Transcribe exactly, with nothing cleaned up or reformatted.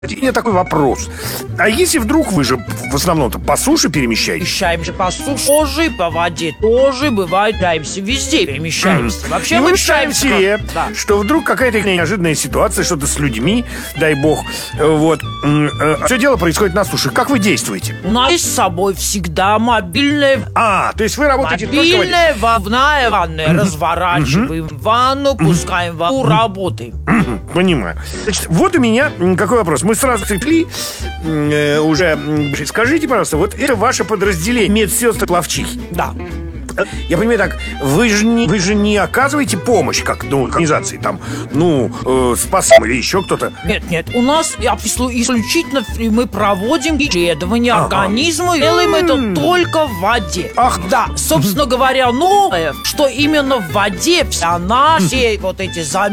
У меня такой вопрос. А если вдруг вы же в основном-то по суше перемещаетесь? Перемещаемся по суше, тоже, по воде тоже, бывает, перемещаемся везде, перемещаемся. Вообще И мы мы представим себе, Да. что вдруг какая-то неожиданная ситуация, что-то с людьми, дай бог, э, вот, все дело происходит на суше. Как вы действуете? У нас есть с собой всегда мобильная, А, то есть вы работаете только в воде. мобильная волная ванная. Разворачиваем ванну, пускаем воду, работаем. Мгм, понимаю. Значит, вот у меня м, какой вопрос. Мы сразу цепли э, уже. м, Скажите, пожалуйста, вот это ваше подразделение медсестры-пловчихи. Да. Я понимаю так, вы же не, вы же не оказываете помощь, как, ну, организации, там, ну, э, спасаем или еще кто-то. Нет, нет, у нас абсолютно исключительно мы проводим исследования Ага. организма, делаем это только в воде. Ах. Да, собственно говоря, новое, что именно в воде все наши вот эти заметки,